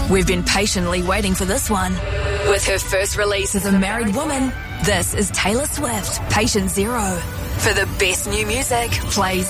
We've been patiently waiting for this one. With her first release as a married woman, this is Taylor Swift, Patient Zero. For the best new music, play